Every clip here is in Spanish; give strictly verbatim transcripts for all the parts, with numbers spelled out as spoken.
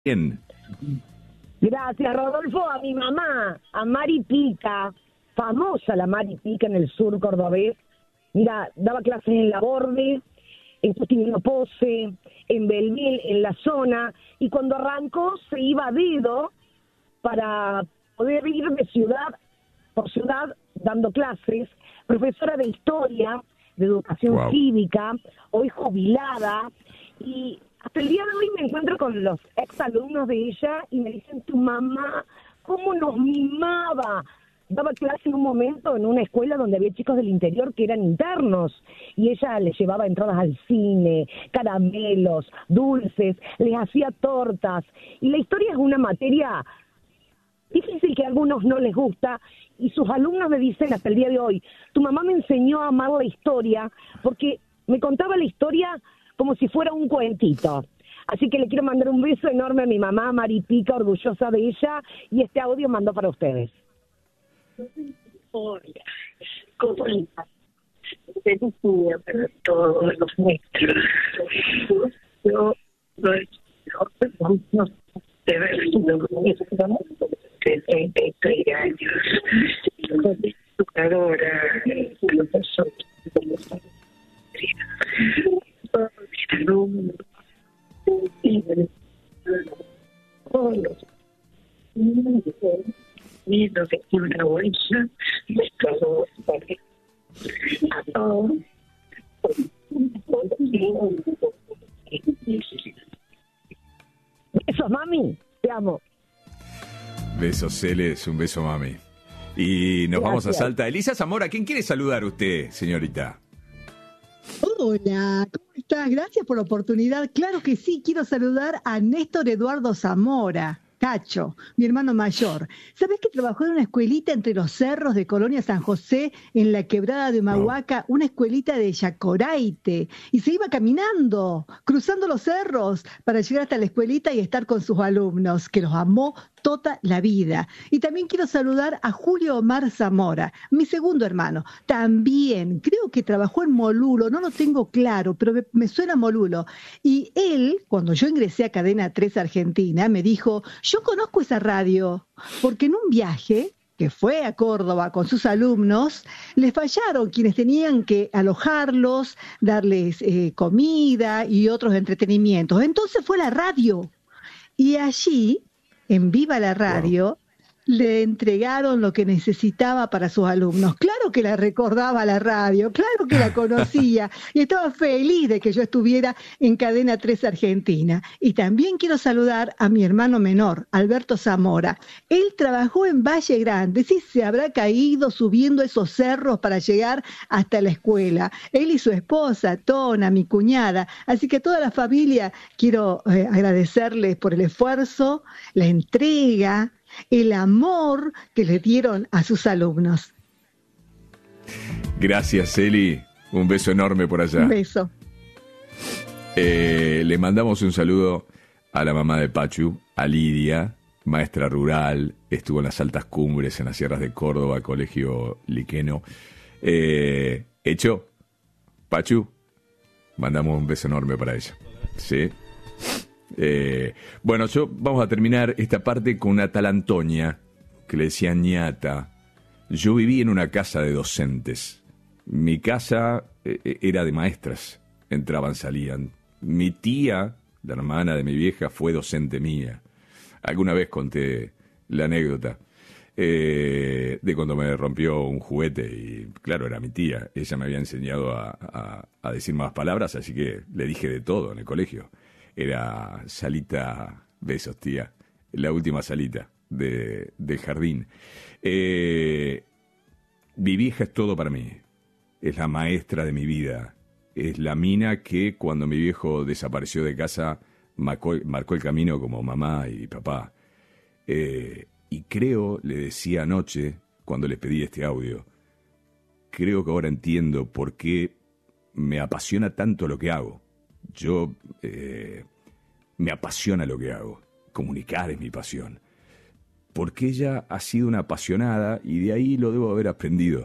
Bien. Gracias, Rodolfo. A mi mamá, a Mari Pica, famosa la Mari Pica en el sur cordobés. Mira, daba clases en La Borde, en Justiniano Pose, en Belmil, en la zona, y cuando arrancó se iba a dedo para poder ir de ciudad por ciudad dando clases, profesora de historia, de educación Wow. cívica, hoy jubilada, y hasta el día de hoy me encuentro con los exalumnos de ella y me dicen, tu mamá, ¿cómo nos mimaba? Daba clase en un momento en una escuela donde había chicos del interior que eran internos y ella les llevaba entradas al cine, caramelos, dulces, les hacía tortas. Y la historia es una materia difícil que a algunos no les gusta y sus alumnos me dicen hasta el día de hoy, tu mamá me enseñó a amar la historia porque me contaba la historia como si fuera un cuentito. Así que le quiero mandar un beso enorme a mi mamá, Mari Pica, orgullosa de ella, y este audio mando para ustedes. Hola, ¿cómo estás? Feliz día para todos los nuestros. Yo soy no de ver de treinta y tres años, soy educadora, profesora de los alumnos, todos niños de una bolsa, todos a todos. Besos, mami, te amo. Besos, Celes, un beso, mami. Y nos Gracias. vamos a Salta. Elisa Zamora, ¿quién quiere saludar usted, señorita? Hola, ¿cómo estás? Gracias por la oportunidad. Claro que sí, quiero saludar a Néstor Eduardo Zamora, Cacho, mi hermano mayor. ¿Sabés que trabajó en una escuelita entre los cerros de Colonia San José, en la quebrada de Humahuaca, una escuelita de Yacoraite? Y se iba caminando, cruzando los cerros para llegar hasta la escuelita y estar con sus alumnos, que los amó toda la vida. Y también quiero saludar a Julio Omar Zamora, mi segundo hermano. También creo que trabajó en Molulo, no lo tengo claro, pero me, me suena Molulo. Y él, cuando yo ingresé a Cadena tres Argentina, me dijo, yo conozco esa radio, porque en un viaje que fue a Córdoba con sus alumnos, les fallaron quienes tenían que alojarlos, darles eh, comida y otros entretenimientos. Entonces fue la radio. Y allí, en Viva la Radio, wow, le entregaron lo que necesitaba para sus alumnos. Claro que la recordaba la radio, claro que la conocía y estaba feliz de que yo estuviera en Cadena tres Argentina. Y también quiero saludar a mi hermano menor, Alberto Zamora. Él trabajó en Valle Grande, sí, se habrá caído subiendo esos cerros para llegar hasta la escuela. Él y su esposa, Tona, mi cuñada. Así que a toda la familia quiero eh, agradecerles por el esfuerzo, la entrega, el amor que le dieron a sus alumnos. Gracias, Eli. Un beso enorme por allá. Un beso. Eh, le mandamos un saludo a la mamá de Pachu, a Lidia, maestra rural, estuvo en las altas cumbres, en las sierras de Córdoba, colegio liqueno. Eh, ¿Hecho? Pachu, mandamos un beso enorme para ella. ¿Sí? Eh, bueno, yo vamos a terminar esta parte con una tal Antonia que le decía ñata. Yo viví en una casa de docentes. Mi casa eh, era de maestras, entraban, salían. Mi tía, la hermana de mi vieja, fue docente mía. Alguna vez conté la anécdota eh, de cuando me rompió un juguete y claro, era mi tía. Ella me había enseñado a, a, a decir más palabras, así que le dije de todo en el colegio. Era salita, besos tía, la última salita de, del jardín. Eh, mi vieja es todo para mí, es la maestra de mi vida, es la mina que cuando mi viejo desapareció de casa marcó, marcó el camino como mamá y papá. Eh, y creo, le decía anoche cuando les pedí este audio, creo que ahora entiendo por qué me apasiona tanto lo que hago. Yo eh, me apasiona lo que hago. Comunicar es mi pasión. Porque ella ha sido una apasionada y de ahí lo debo haber aprendido.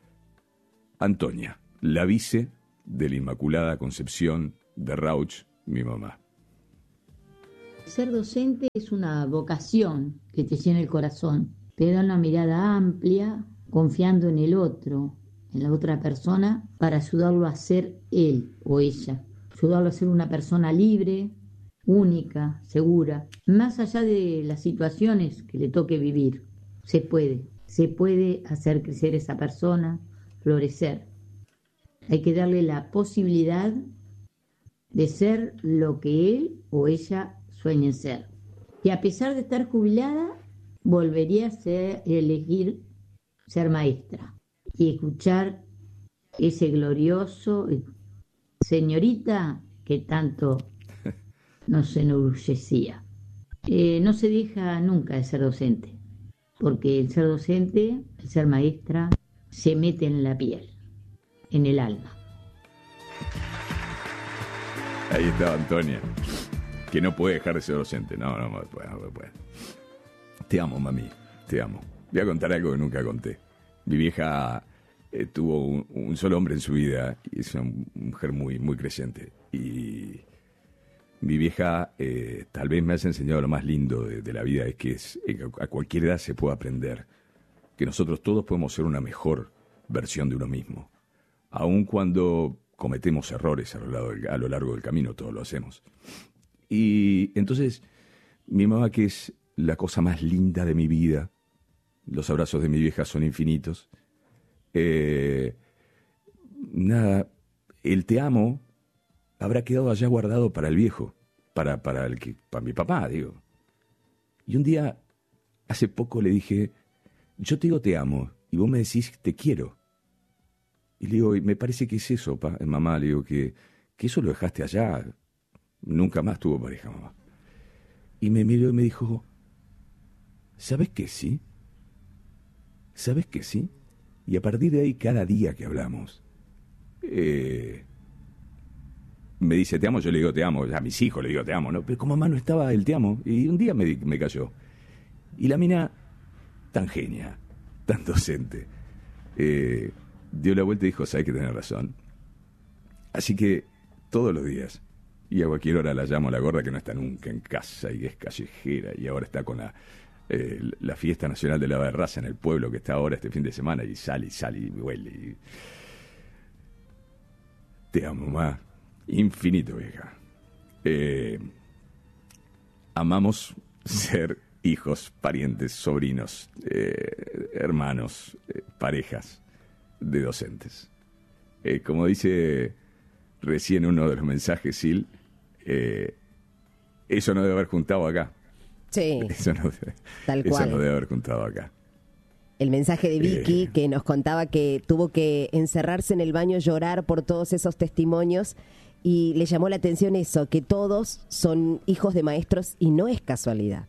Antonia, la vice de la Inmaculada Concepción de Rauch, mi mamá. Ser docente es una vocación que te llena el corazón. Te da una mirada amplia, confiando en el otro, en la otra persona, para ayudarlo a ser él o ella. Ayudarlo a ser una persona libre, única, segura. Más allá de las situaciones que le toque vivir, se puede. Se puede hacer crecer esa persona, florecer. Hay que darle la posibilidad de ser lo que él o ella sueñen ser. Que a pesar de estar jubilada, volvería a ser, elegir ser maestra y escuchar ese glorioso señorita que tanto nos enorgullecía. Eh, no se deja nunca de ser docente, porque el ser docente, el ser maestra, se mete en la piel, en el alma. Ahí estaba Antonia, que no puede dejar de ser docente. No, no, no puede, no puede. Te amo, mami, te amo. Voy a contar algo que nunca conté. Mi vieja eh, tuvo un, un solo hombre en su vida y es una mujer muy, muy creyente. Y mi vieja eh, tal vez me haya enseñado lo más lindo de, de la vida, es que es, eh, a cualquier edad se puede aprender. Que nosotros todos podemos ser una mejor versión de uno mismo. Aun cuando cometemos errores a lo largo del, a lo largo del camino, todos lo hacemos. Y entonces, mi mamá, que es la cosa más linda de mi vida, los abrazos de mi vieja son infinitos, eh, nada, el te amo habrá quedado allá guardado para el viejo, para, para, el que, para mi papá, digo. Y un día, hace poco le dije, yo te digo te amo, y vos me decís te quiero. Y le digo, me parece que es eso, pa, mamá, le digo, que, que eso lo dejaste allá. Nunca más tuvo pareja, mamá. Y me miró y me dijo, ¿sabes que sí? ¿Sabes que sí? Y a partir de ahí, cada día que hablamos, eh, me dice, te amo, yo le digo, te amo. A mis hijos le digo, te amo, ¿no? Pero como mamá no estaba el te amo, y un día me, me cayó. Y la mina, tan genia, tan docente, eh, dio la vuelta y dijo, sabes que tenés razón. Así que todos los días, y a cualquier hora la llamo a la gorda, que no está nunca en casa y es callejera, y ahora está con la, eh, la fiesta nacional de la raza en el pueblo, que está ahora este fin de semana, y sale y sale y huele. Y... te amo, mamá. Infinito, vieja. Eh, amamos ser hijos, parientes, sobrinos, eh, hermanos, eh, parejas de docentes. Eh, como dice recién uno de los mensajes, Sil, eh, eso no debe haber juntado acá. Sí, eso no, tal eso cual. no debe haber juntado acá. El mensaje de Vicky, eh, que nos contaba que tuvo que encerrarse en el baño, llorar por todos esos testimonios, y le llamó la atención eso, que todos son hijos de maestros y no es casualidad.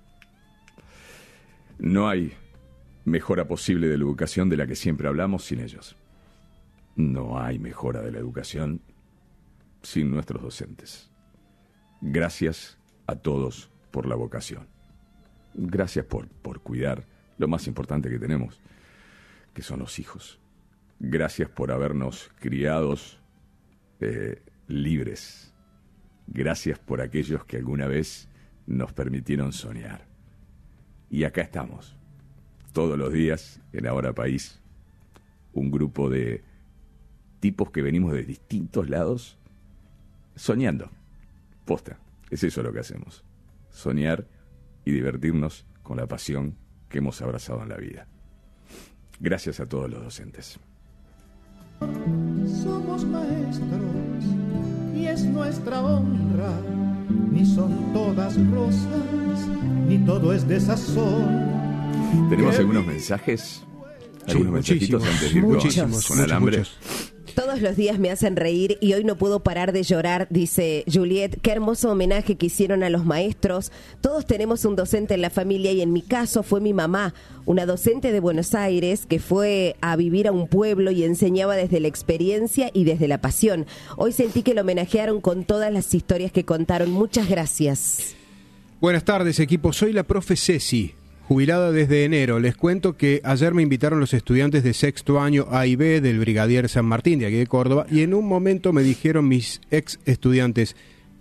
No hay mejora posible de la educación de la que siempre hablamos sin ellos. No hay mejora de la educación sin nuestros docentes. Gracias a todos por la vocación. Gracias por, por cuidar lo más importante que tenemos, que son los hijos. Gracias por habernos criados eh, libres. Gracias por aquellos que alguna vez nos permitieron soñar. Y acá estamos, todos los días, en Ahora País, un grupo de tipos que venimos de distintos lados, soñando. Posta, es eso lo que hacemos. Soñar y divertirnos con la pasión que hemos abrazado en la vida. Gracias a todos los docentes. Somos maestros y es nuestra honra. Ni son todas rosas, ni todo es desazón. ¿Tenemos algunos mensajes? ¿Algunos sí, mensajitos muchísimos, antes de irnos muchísimos, con alambre? muchos. Todos los días me hacen reír y hoy no puedo parar de llorar, dice Juliet. Qué hermoso homenaje que hicieron a los maestros. Todos tenemos un docente en la familia y en mi caso fue mi mamá, una docente de Buenos Aires que fue a vivir a un pueblo y enseñaba desde la experiencia y desde la pasión. Hoy sentí que lo homenajearon con todas las historias que contaron. Muchas gracias. Buenas tardes, equipo. Soy la profe Ceci, jubilada desde enero. Les cuento que ayer me invitaron los estudiantes de sexto año A y B del Brigadier San Martín, de aquí de Córdoba, y en un momento me dijeron mis ex estudiantes,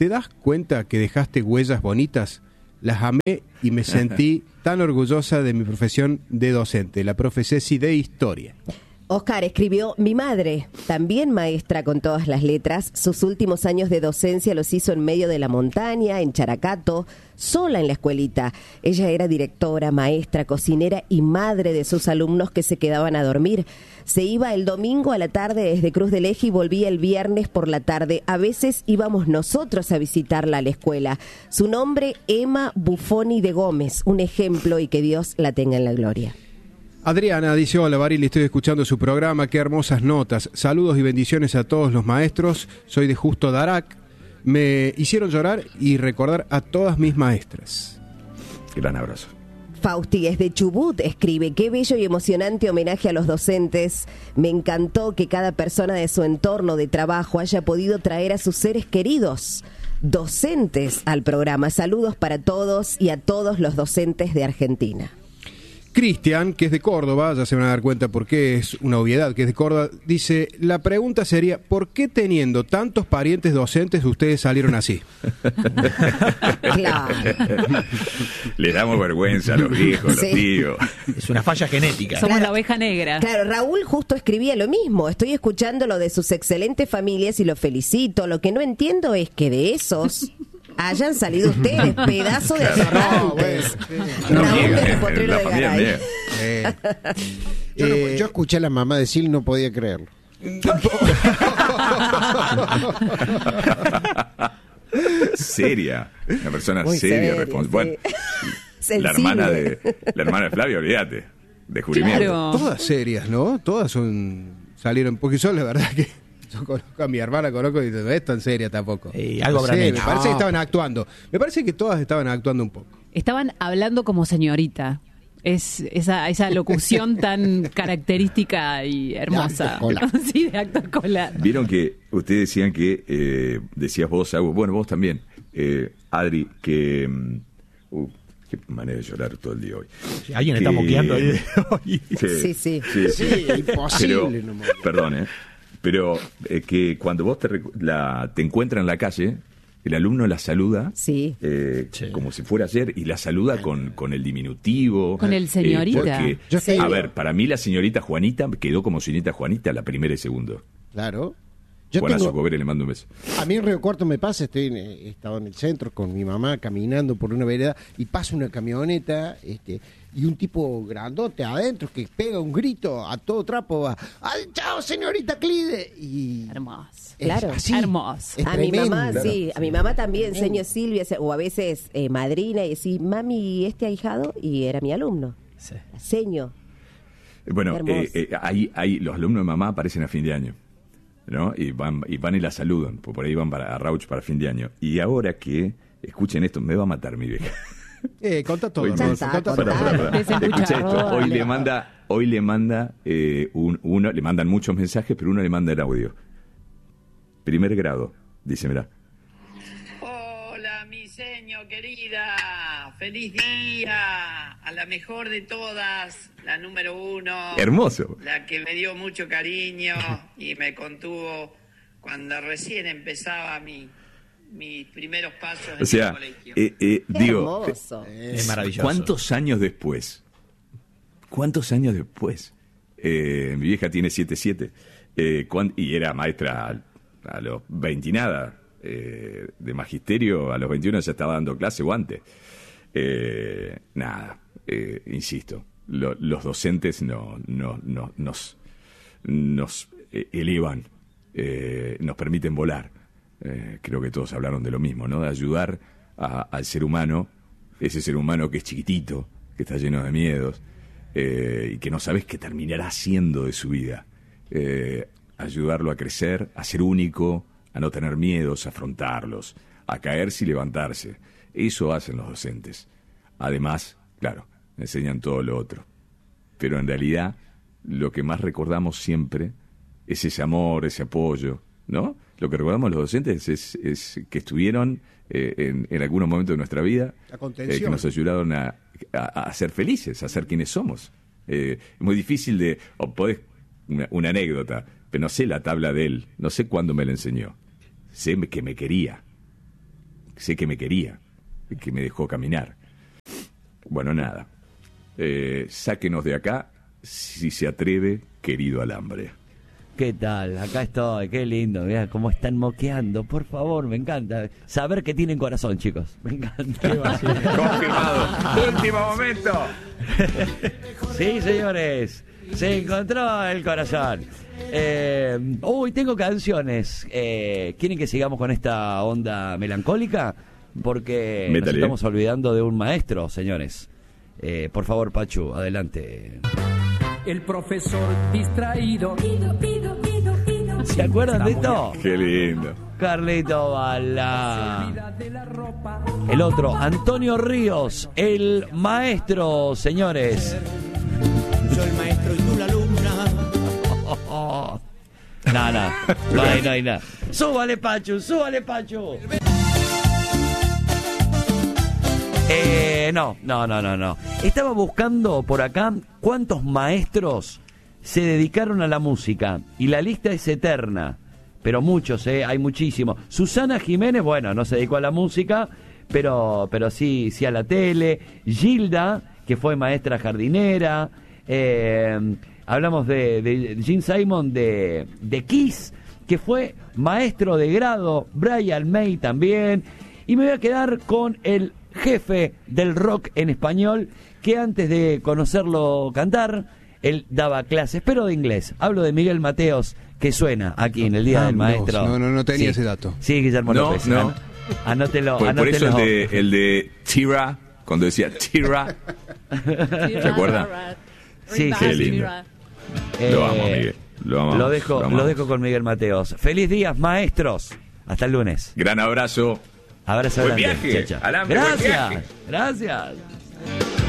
¿te das cuenta que dejaste huellas bonitas? Las amé y me sentí tan orgullosa de mi profesión de docente, la profe Ceci de Historia. Oscar escribió: mi madre, también maestra con todas las letras, sus últimos años de docencia los hizo en medio de la montaña, en Characato, sola en la escuelita. Ella era directora, maestra, cocinera y madre de sus alumnos que se quedaban a dormir. Se iba el domingo a la tarde desde Cruz del Eje y volvía el viernes por la tarde. A veces íbamos nosotros a visitarla a la escuela. Su nombre, Emma Buffoni de Gómez, un ejemplo, y que Dios la tenga en la gloria. Adriana dice: hola Barili, estoy escuchando su programa, qué hermosas notas. Saludos y bendiciones a todos los maestros. Soy de Justo Darac. Me hicieron llorar y recordar a todas mis maestras. Gran abrazo. Fausti es de Chubut, escribe: qué bello y emocionante homenaje a los docentes. Me encantó que cada persona de su entorno de trabajo haya podido traer a sus seres queridos docentes al programa. Saludos para todos y a todos los docentes de Argentina. Cristian, que es de Córdoba, ya se van a dar cuenta por qué es una obviedad que es de Córdoba, dice: la pregunta sería, ¿por qué teniendo tantos parientes docentes ustedes salieron así? Claro. Les damos vergüenza a los viejos, Sí. los tíos. Es una falla genética. Somos Claro. la oveja negra. Claro, Raúl justo escribía lo mismo. Estoy escuchando lo de sus excelentes familias y los felicito. Lo que no entiendo es que de esos hayan salido ustedes, pedazo de atorrantes. No, Raúl niega, desde eh, Potrero la de familia Garay. niega. Eh, yo, no- yo escuché a la mamá decir y no podía creerlo. Seria, una persona Muy seria, seria, responsable. sí. Bueno, la Sensible. hermana de la hermana de Flavia, olvídate, descubrimiento. Claro. Todas serias, ¿no? Todas son salieron, porque son la verdad que yo conozco a mi hermana, conozco y no es tan seria tampoco. Eh, algo No sé, habrán me hecho. parece que No. estaban actuando. Me parece que todas estaban actuando un poco. Estaban hablando como señorita. Es esa, esa locución tan característica y hermosa. De acto escolar. Sí, de acto escolar. Vieron que ustedes decían que, eh, decías vos, Agus, bueno, vos también, eh, Adri, que... mm, Uh, qué manera de llorar todo el día hoy. Sí, alguien está Que- moqueando ahí. Sí, sí. Sí, imposible. Pero, nomás. perdón, ¿eh? Pero eh, que cuando vos te, recu- la, te encuentras en la calle, el alumno la saluda Sí. eh, Sí. como si fuera ayer y la saluda con, con el diminutivo. Con el señorita. porque, Yo Sí. a ver, para mí la señorita Juanita quedó como señorita Juanita la primera y segundo. Claro. Yo Juana tengo, Socobere, le mando un beso. a mí en Río Cuarto me pasa, estoy en, he estado en el centro con mi mamá caminando por una vereda y pasa una camioneta este, y un tipo grandote adentro que pega un grito a todo trapo, va, ¡ay, chao, señorita Clide! Y Hermoso. es Claro. así. Hermoso. Es A mi mamá, tremendo. sí, a mi mamá también, señor Silvia, o a veces eh, madrina, y decir, mami, este ahijado, y era mi alumno. Sí. Seño. Bueno, Hermoso. eh, eh, ahí, ahí los alumnos de mamá aparecen a fin de año, ¿no? Y van y, van y la saludan, por por ahí van para, a Rauch para fin de año. Y ahora que, escuchen esto, me va a matar mi vieja. Eh, contá todo, Hoy- Rodolfo, Ya está, contá Pará, todo. pará, pará. Desembucha, Escucha esto, Rodolfo. hoy le manda, hoy le manda eh, un, uno, le mandan muchos mensajes, pero uno le manda el audio. Primer grado, dice, mirá. Hola, mi seño querida. Feliz día. A la mejor de todas, la número uno. Hermoso. La que me dio mucho cariño y me contuvo cuando recién empezaba mi, mis primeros pasos en O sea, el colegio. eh, eh, Qué digo, hermoso. Es maravilloso. ¿cuántos años después? ¿Cuántos años después? Eh, mi vieja tiene siete siete eh, cuan- y era maestra a, a los veinte y nada, eh, de magisterio, a los veintiuno ya estaba dando clase o antes. Eh, nada, eh, insisto, lo- los docentes no, no, no- nos, nos eh, elevan, eh, nos permiten volar. Eh, creo que todos hablaron de lo mismo, ¿no? De ayudar a- al ser humano, ese ser humano que es chiquitito, que está lleno de miedos, eh, y que no sabes qué terminará haciendo de su vida. Eh, ayudarlo a crecer, a ser único, a no tener miedos, a afrontarlos, a caerse y levantarse. Eso hacen los docentes. Además, claro, enseñan todo lo otro. Pero en realidad, lo que más recordamos siempre es ese amor, ese apoyo, ¿no? Lo que recordamos los docentes es, es que estuvieron eh, en, en algunos momentos de nuestra vida, La eh, contención. que nos ayudaron a, a, a ser felices, a ser quienes somos. Eh, es muy difícil de... O podés, una, una anécdota, pero no sé la tabla de él, no sé cuándo me la enseñó. Sé que me quería. sé que me quería, que me dejó caminar. Bueno, nada. Eh, sáquenos de acá, si se atreve, querido Alambre. ¿Qué tal? Acá estoy, qué lindo, mirá cómo están moqueando, por favor, me encanta. Saber que tienen corazón, chicos, me encanta. Confirmado. Último momento. Sí, señores, se encontró el corazón. Eh, uy, tengo canciones. Eh, ¿Quieren que sigamos con esta onda melancólica? Porque Métale. nos estamos olvidando de un maestro, señores. Eh, por favor, Pachu, adelante. El profesor distraído. ¿Se acuerdan de esto? Qué lindo. Carlito Balá. El otro, Antonio Ríos, el maestro, señores. Yo el maestro y tú la alumna. No, no, no hay, no hay nada. Súbale, Pachu, súbale, Pachu. Eh, no, no, no, no, no. Estaba buscando por acá cuántos maestros se dedicaron a la música y la lista es eterna, pero muchos, eh, hay muchísimos. Susana Jiménez, bueno, no se dedicó a la música, pero, pero sí, sí a la tele. Gilda, que fue maestra jardinera. Eh, hablamos de, de Gene Simon de, de Kiss, que fue maestro de grado. Brian May también. Y me voy a quedar con el jefe del rock en español, que antes de conocerlo cantar, él daba clases, pero de inglés. Hablo de Miguel Mateos, que suena aquí en el Día Ah, del Maestro. No, no, no tenía Sí. ese dato. Sí, Guillermo No, López. no. An- Anótelo, Por, por anótelo. eso el de, el de Tira, cuando decía Tira, ¿se acuerdan? Sí, Qué sí. lindo. Eh, Lo amo, Miguel. Lo amamos, Lo dejo, lo lo, amamos. dejo con Miguel Mateos. Feliz días, maestros. Hasta el lunes. Gran abrazo. Abrazo Buen grande. viaje, Chao, chao. Alambre, buen Gracias. viaje. Gracias.